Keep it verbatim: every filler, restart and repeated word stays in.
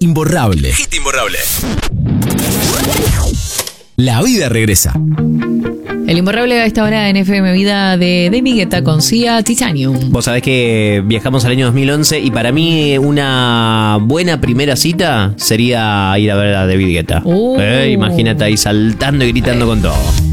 imborrable. Hit imborrable. La vida regresa. El imborrable a esta hora en F M Vida de David Guetta con Sia Titanium. Vos sabés que viajamos al año dos mil once y para mí una buena primera cita sería ir a ver a David Guetta. Uh. Eh, imagínate ahí saltando y gritando eh. con todo.